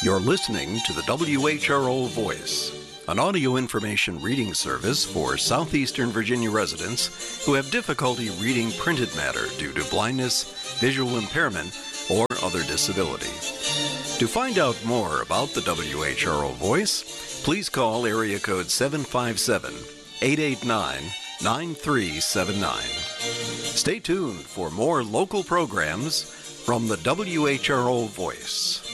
You're listening to the WHRO Voice, an audio information reading service for southeastern Virginia residents who have difficulty reading printed matter due to blindness, visual impairment, or other disability. To find out more about the WHRO Voice, please call area code 757-889-9379. Stay tuned for more local programs from the WHRO Voice.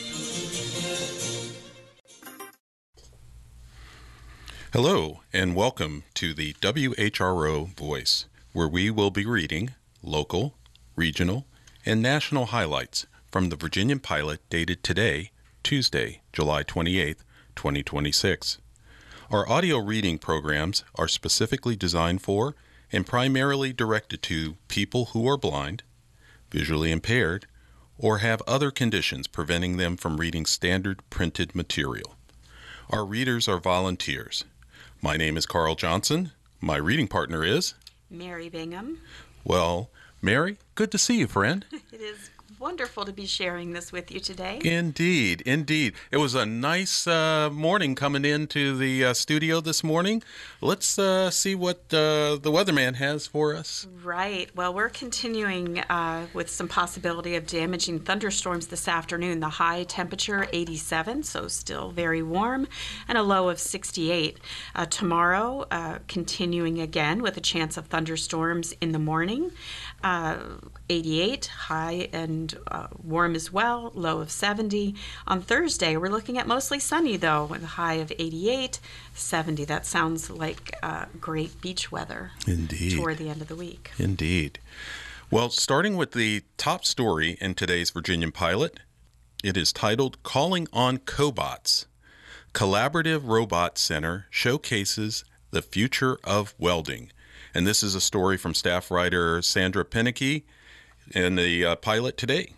Hello, and welcome to the WHRO Voice, where we will be reading local, regional, and national highlights from the Virginian Pilot dated today, Tuesday, July 28, 2026. Our audio reading programs are specifically designed for and primarily directed to people who are blind, visually impaired, or have other conditions preventing them from reading standard printed material. Our readers are volunteers. My name is Carl Johnson. My reading partner is Mary Bingham. Well, Mary, good to see you, friend. It is wonderful to be sharing this with you today. Indeed, indeed. It was a nice morning coming into the studio this morning. Let's see what the weatherman has for us. Right. Well, we're continuing with some possibility of damaging thunderstorms this afternoon. The high temperature 87, so still very warm, and a low of 68. Tomorrow, continuing again with a chance of thunderstorms in the morning. 88, high and warm as well, low of 70. On Thursday, we're looking at mostly sunny, though, with a high of 88, 70. That sounds like great beach weather. Indeed. Toward the end of the week. Indeed. Well, starting with the top story in today's Virginian Pilot, it is titled Calling on Cobots. Collaborative Robot Center showcases the future of welding. And this is a story from staff writer Sandra Penicky in the Pilot today.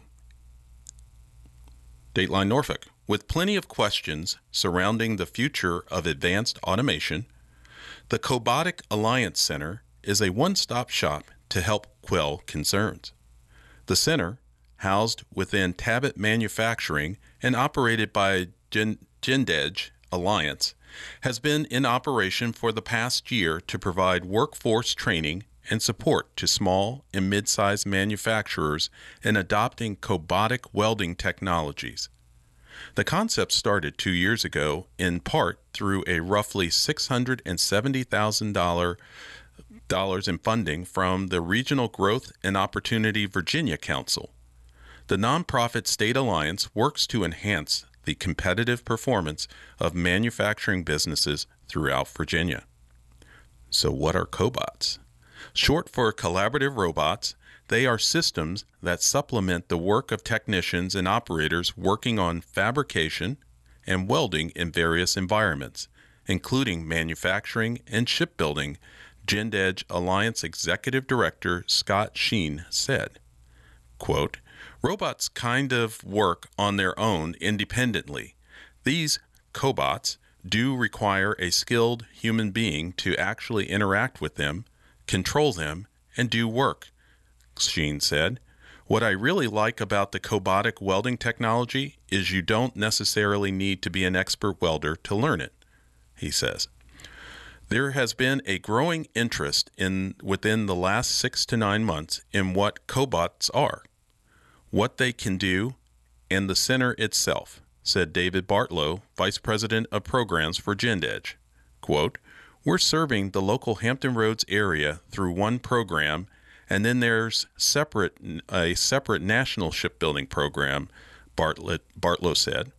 Dateline Norfolk. With plenty of questions surrounding the future of advanced automation, the Cobotic Alliance Center is a one-stop shop to help quell concerns. The center, housed within Tabit Manufacturing and operated by Gendedge Alliance, has been in operation for the past year to provide workforce training and support to small and mid-sized manufacturers in adopting cobotic welding technologies. The concept started 2 years ago, in part through a roughly $670,000 in funding from the Regional Growth and Opportunity Virginia Council. The nonprofit state alliance works to enhance the competitive performance of manufacturing businesses throughout Virginia. So what are cobots? Short for collaborative robots, they are systems that supplement the work of technicians and operators working on fabrication and welding in various environments, including manufacturing and shipbuilding, Gendedge Alliance Executive Director Scott Sheen said, quote, robots kind of work on their own independently. These cobots do require a skilled human being to actually interact with them, control them, and do work, Sheen said. What I really like about the cobotic welding technology is you don't necessarily need to be an expert welder to learn it, he says. There has been a growing interest within the last 6 to 9 months in what cobots are, what they can do, and the center itself, said David Bartlow, Vice President of Programs for Gendedge. Quote, we're serving the local Hampton Roads area through one program, and then there's a separate national shipbuilding program, Bartlow said.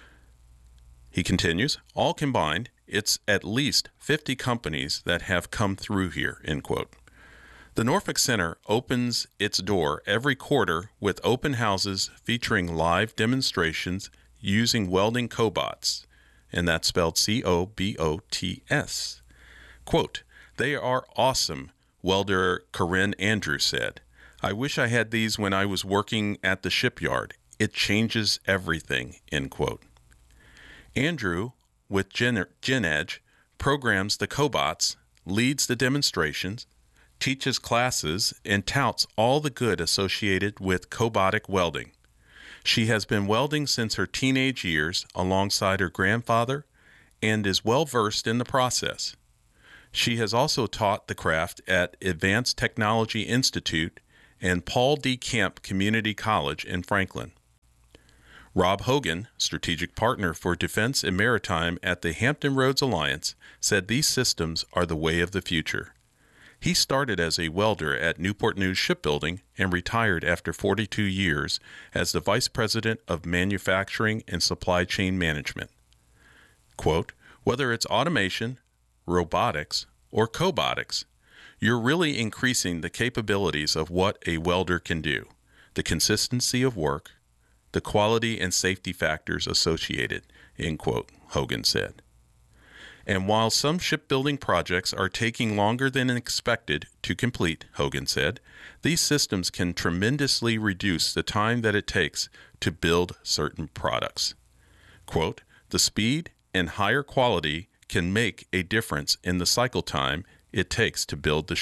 He continues, all combined, it's at least 50 companies that have come through here, end quote. The Norfolk Center opens its door every quarter with open houses featuring live demonstrations using welding cobots, and that's spelled C-O-B-O-T-S. Quote, they are awesome, welder Corinne Andrews said. I wish I had these when I was working at the shipyard. It changes everything, end quote. Andrew, with Gendedge, programs the cobots, leads the demonstrations, teaches classes, and touts all the good associated with cobotic welding. She has been welding since her teenage years alongside her grandfather and is well versed in the process. She has also taught the craft at Advanced Technology Institute and Paul D. Camp Community College in Franklin. Rob Hogan, strategic partner for Defense and Maritime at the Hampton Roads Alliance, said these systems are the way of the future. He started as a welder at Newport News Shipbuilding and retired after 42 years as the Vice President of Manufacturing and Supply Chain Management. Quote, "Whether it's automation, robotics, or cobotics, you're really increasing the capabilities of what a welder can do, the consistency of work, the quality and safety factors associated," end quote, Hogan said. And while some shipbuilding projects are taking longer than expected to complete, Hogan said, these systems can tremendously reduce the time that it takes to build certain products. Quote, "The speed and higher quality can make a difference in the cycle time it takes to build the